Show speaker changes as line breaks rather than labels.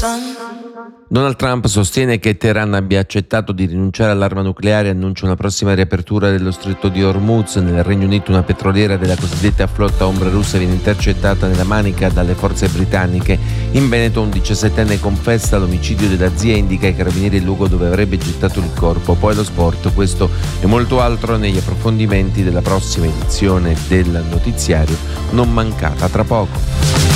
Donald Trump sostiene che Teheran abbia accettato di rinunciare all'arma nucleare e annuncia una prossima riapertura dello stretto di Hormuz. Nel Regno Unito una petroliera della cosiddetta flotta ombra russa viene intercettata nella Manica dalle forze britanniche. In Veneto un 17enne confessa l'omicidio della zia e indica ai carabinieri il luogo dove avrebbe gettato il corpo. Poi lo sport, questo e molto altro negli approfondimenti della prossima edizione del notiziario. Non mancata tra poco.